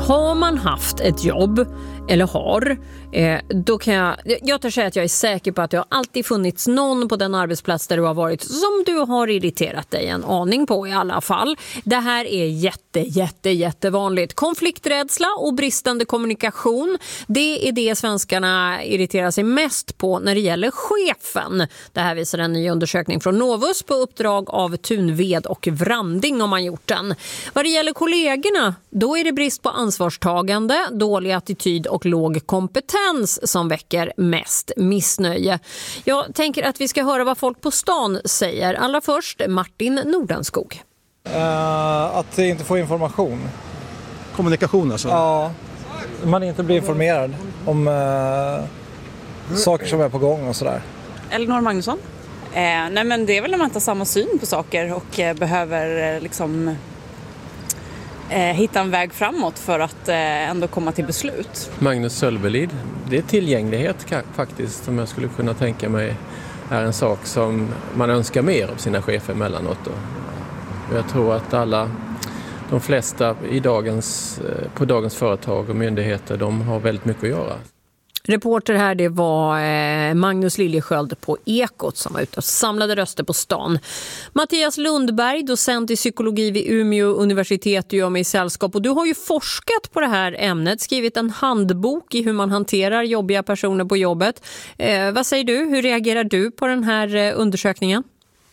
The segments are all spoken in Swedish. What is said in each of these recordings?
Har man haft ett jobb eller då kan jag tar säga att jag är säker på att det har alltid funnits någon på den arbetsplats där du har varit som du har irriterat dig en aning på i alla fall. Det här är jättevanligt. Konflikträdsla och bristande kommunikation, det är det svenskarna irriterar sig mest på när det gäller chefen. Det här visar en ny undersökning från Novus på uppdrag av Tunved och Vranding om man gjort den. Vad det gäller kollegorna, då är det brist på ansvarstagande, dålig attityd och låg kompetens som väcker mest missnöje. Jag tänker att vi ska höra vad folk på stan säger. Allra först Martin Nordenskog. Att inte få information. Kommunikation alltså? Ja, man inte blir informerad om saker som är på gång och sådär. Elinor Magnusson? Nej men det är väl när man inte har samma syn på saker och behöver liksom hitta en väg framåt för att ändå komma till beslut. Magnus Sölvelid, det är tillgänglighet faktiskt som jag skulle kunna tänka mig är en sak som man önskar mer av sina chefer emellanåt. Jag tror att de flesta på dagens företag och myndigheter, de har väldigt mycket att göra. Reporter här, det var Magnus Liljesköld på Ekot som var ute och samlade röster på stan. Mattias Lundberg, docent i psykologi vid Umeå universitet, gör mig sällskap. Och du har ju forskat på det här ämnet, skrivit en handbok i hur man hanterar jobbiga personer på jobbet. Vad säger du? Hur reagerar du på den här undersökningen?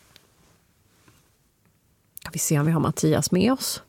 Ska vi se om vi har Mattias med oss.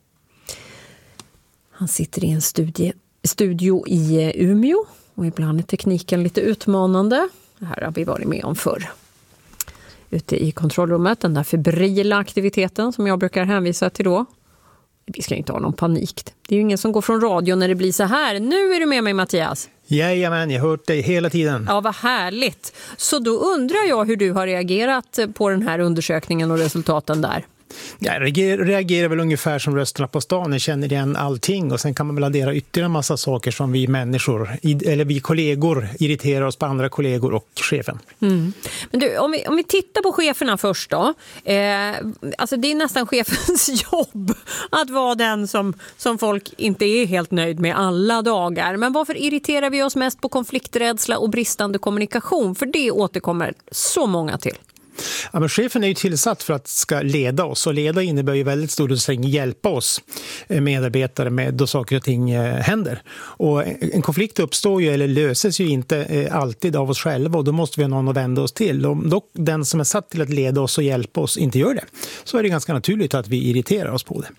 Han sitter i en studio i Umeå. Och ibland är tekniken lite utmanande. Det här har vi varit med om förr. Ute i kontrollrummet, den där febrila aktiviteten som jag brukar hänvisa till då. Vi ska inte ha någon panik. Det är ju ingen som går från radio när det blir så här. Nu är du med mig, Mattias. Jajamän, jag har hört dig hela tiden. Ja, vad härligt. Så då undrar jag hur du har reagerat på den här undersökningen och resultaten där. Jag reagerar väl ungefär som rösterna på stan. Jag känner igen allting och sen kan man väl addera ytterligare en massa saker som vi människor eller vi kollegor irriterar oss på andra kollegor och chefen. Mm. Men du, om vi tittar på cheferna först då. Alltså det är nästan chefens jobb att vara den som folk inte är helt nöjd med alla dagar. Men varför irriterar vi oss mest på konflikträdsla och bristande kommunikation? För det återkommer så många till. Ja, men chefen är ju tillsatt för att ska leda oss och leda innebär ju väldigt stor utsträckning hjälpa oss medarbetare med då saker och ting händer. Och en konflikt uppstår ju eller löses ju inte alltid av oss själva och då måste vi ha någon att vända oss till. Om dock den som är satt till att leda oss och hjälpa oss inte gör det så är det ganska naturligt att vi irriterar oss på det.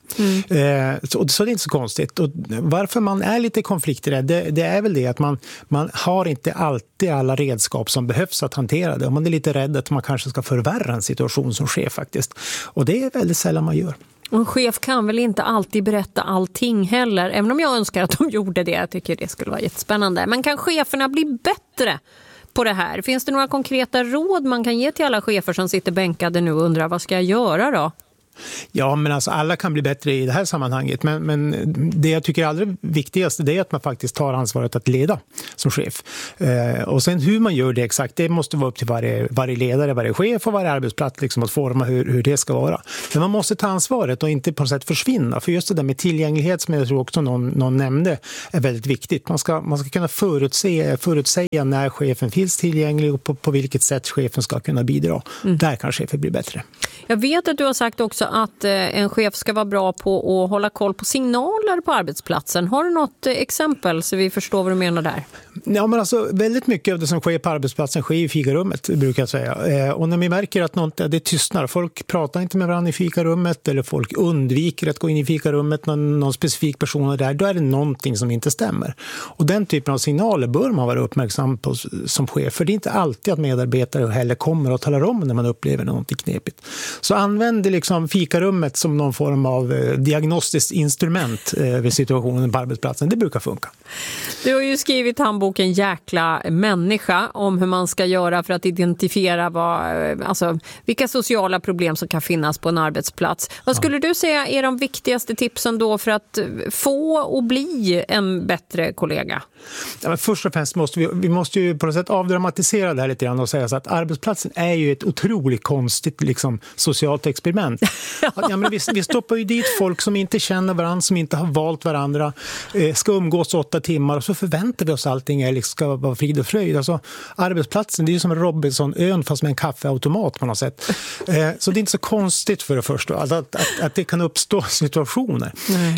Så det är inte så konstigt. Och varför man är lite konflikträdd det är väl det att man har inte alltid alla redskap som behövs att hantera det. Och man är lite rädd att man kanske ska förvärra en situation som chef faktiskt. Och det är väldigt sällan man gör. Och en chef kan väl inte alltid berätta allting heller. Även om jag önskar att de gjorde det. Jag tycker det skulle vara jättespännande. Men kan cheferna bli bättre på det här? Finns det några konkreta råd man kan ge till alla chefer som sitter bänkade nu och undrar vad ska jag göra då? Ja, men alltså alla kan bli bättre i det här sammanhanget. Men det jag tycker är allra viktigast det är att man faktiskt tar ansvaret att leda som chef. Och sen hur man gör det exakt, det måste vara upp till varje ledare, varje chef och varje arbetsplats liksom, att forma hur det ska vara. Men man måste ta ansvaret och inte på något sätt försvinna. För just det där med tillgänglighet som jag tror också någon nämnde är väldigt viktigt. Man ska kunna förutsäga när chefen finns tillgänglig och på vilket sätt chefen ska kunna bidra. Där kan chefen bli bättre. Jag vet att du har sagt också att en chef ska vara bra på att hålla koll på signaler på arbetsplatsen. Har du något exempel så vi förstår vad du menar där? Ja, men alltså väldigt mycket av det som sker på arbetsplatsen sker i fikarummet, brukar jag säga. Och när vi märker att det tystnar, folk pratar inte med varandra i fikarummet eller folk undviker att gå in i fikarummet när någon specifik person är där, då är det någonting som inte stämmer. Och den typen av signaler bör man vara uppmärksam på som chef, för det är inte alltid att medarbetare heller kommer och talar om när man upplever någonting knepigt. Så använd liksom fikarummet som någon form av diagnostiskt instrument vid situationen på arbetsplatsen. Det brukar funka. Du har ju skrivit handboken Jäkla människa om hur man ska göra för att identifiera vilka sociala problem som kan finnas på en arbetsplats. Vad skulle du säga är de viktigaste tipsen då för att få och bli en bättre kollega? Ja, men först och främst måste vi måste ju på något sätt avdramatisera det här lite grann och säga så att arbetsplatsen är ju ett otroligt konstigt liksom, socialt experiment. Ja, men vi stoppar ju dit folk som inte känner varandra, som inte har valt varandra, ska umgås 8 timmar och så förväntar vi oss allting ska vara frid och fröjd. Alltså, arbetsplatsen, det är ju som en Robinson-ön fast med en kaffeautomat på något sätt. Så det är inte så konstigt för det första att det kan uppstå situationer.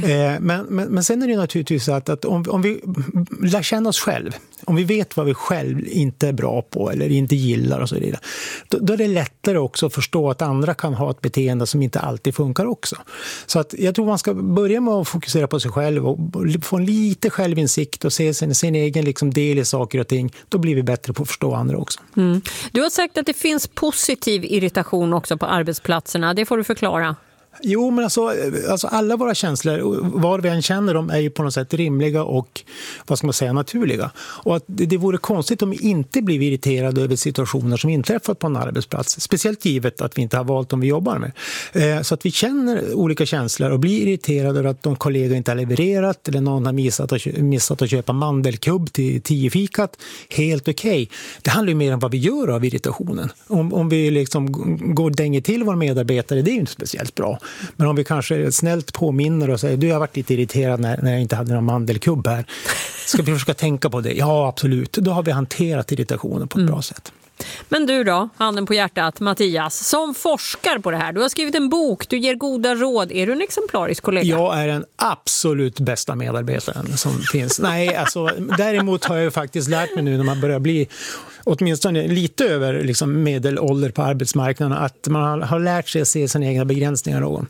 Men sen är det naturligtvis att om vi lär känna oss själv, om vi vet vad vi själv inte är bra på eller inte gillar och så vidare, då är det lättare också att förstå att andra kan ha ett beteende som inte alltid funkar också. Så att jag tror man ska börja med att fokusera på sig själv och få en lite självinsikt och se sin egen liksom del i saker och ting. Då blir vi bättre på att förstå andra också. Mm. Du har sagt att det finns positiv irritation också på arbetsplatserna. Det får du förklara. Jo, men alltså alla våra känslor, var vi än känner dem, är ju på något sätt rimliga och, vad ska man säga, naturliga. Och att det vore konstigt om vi inte blir irriterade över situationer som inträffat på en arbetsplats. Speciellt givet att vi inte har valt dem vi jobbar med. Så att vi känner olika känslor och blir irriterade över att någon kollega inte har levererat eller någon har missat att köpa mandelkubb till 10-fikat. Helt okej. Det handlar ju mer om vad vi gör av irritationen. Om vi liksom går och dänger till våra medarbetare, det är ju inte speciellt bra. Men om vi kanske snällt påminner och säger, du har varit lite irriterad när jag inte hade någon mandelkubb här. Ska vi försöka tänka på det? Ja, absolut. Då har vi hanterat irritationen på ett bra sätt. Men du då, handen på hjärtat, Mattias, som forskar på det här. Du har skrivit en bok, du ger goda råd. Är du en exemplarisk kollega? Jag är den absolut bästa medarbetaren som finns. Nej, alltså, däremot har jag ju faktiskt lärt mig nu när man börjar bli åtminstone lite över liksom medelålder på arbetsmarknaden att man har lärt sig att se sina egna begränsningar någon.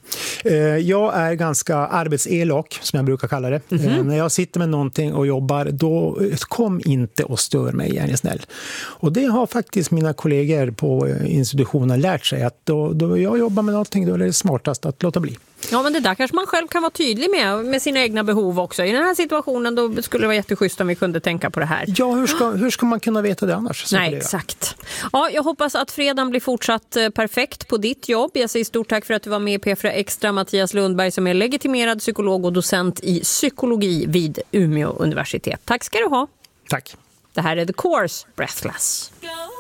Jag är ganska arbetselak, som jag brukar kalla det. När jag sitter med någonting och jobbar, då kom inte och stör mig, är ni snäll. Och det har faktiskt mina kollegor på institutionen lärt sig att då jag jobbar med någonting, då är det smartast att låta bli. Ja, men det där kanske man själv kan vara tydlig med sina egna behov också. I den här situationen då skulle det vara jätteschysst om vi kunde tänka på det här. Ja, hur ska man kunna veta det annars? Nej, exakt. Ja, jag hoppas att fredagen blir fortsatt perfekt på ditt jobb. Jag säger stort tack för att du var med i P4 Extra, Mattias Lundberg, som är legitimerad psykolog och docent i psykologi vid Umeå universitet. Tack ska du ha. Tack. Det här är The Course Breathless.